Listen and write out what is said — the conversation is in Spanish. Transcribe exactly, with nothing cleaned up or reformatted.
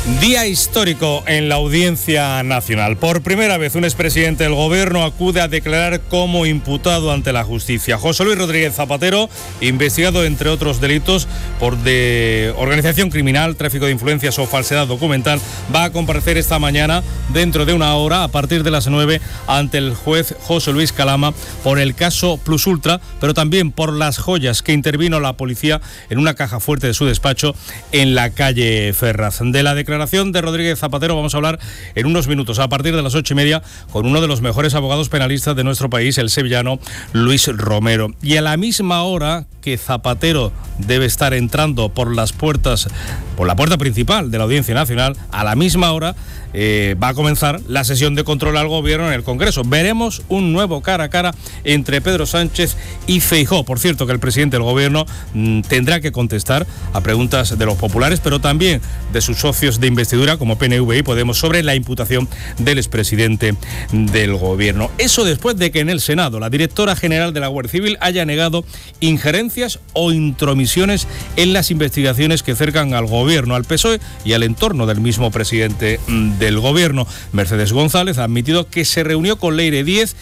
Día histórico en la Audiencia Nacional. Por primera vez, un expresidente del Gobierno acude a declarar como imputado ante la justicia. José Luis Rodríguez Zapatero, investigado entre otros delitos por de organización criminal, tráfico de influencias o falsedad documental, va a comparecer esta mañana, dentro de una hora, a partir de las nueve, ante el juez José Luis Calama por el caso Plus Ultra, pero también por las joyas que intervino la policía en una caja fuerte de su despacho en la calle Ferraz. De la declaración de Rodríguez Zapatero vamos a hablar en unos minutos, a partir de las ocho y media, con uno de los mejores abogados penalistas de nuestro país, el sevillano Luis Romero. Y a la misma hora que Zapatero debe estar entrando por las puertas, por la puerta principal de la Audiencia Nacional, a la misma hora eh, va a comenzar la sesión de control al Gobierno en el Congreso. Veremos un nuevo cara a cara entre Pedro Sánchez y Feijóo. Por cierto, que el presidente del Gobierno mmm, tendrá que contestar a preguntas de los populares, pero también de sus socios de investidura como P N V y Podemos sobre la imputación del expresidente del Gobierno. Eso después de que en el Senado la directora general de la Guardia Civil haya negado injerencias o intromisiones en las investigaciones que cercan al Gobierno, al P S O E y al entorno del mismo presidente del Gobierno. Mercedes González ha admitido que se reunió con Leire Díez